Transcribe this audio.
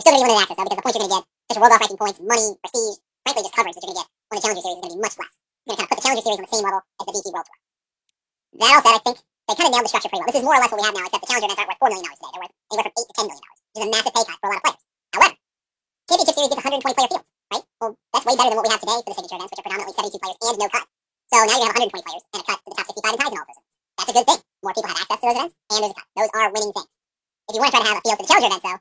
still going to be limited access, though, because the points you're going to get, just world golf ranking points, money, prestige, frankly, just coverage that you're going to get on the Challenger Series is going to be much less. You're going to kind of put the Challenger Series on the same level as the VT World Tour. That all said, I think they kind of nailed the structure pretty well. This is more or less what we have now, except the Challenger events aren't worth $4 million today. They're worth anywhere from $8 to $10 million, which is a massive pay cut for a lot of players. However, Championship Series gets 120 player fields, right? Well, that's way better than what we have today for the signature events, which are predominantly 72 players and no cut. So now you're going to have 120 players and a cut to the top 65 and ties in all of those events. That's a good thing. More people have access to those events, and there's a cut. Those are winning things. If you want to try to have a field for the Challenger events, though,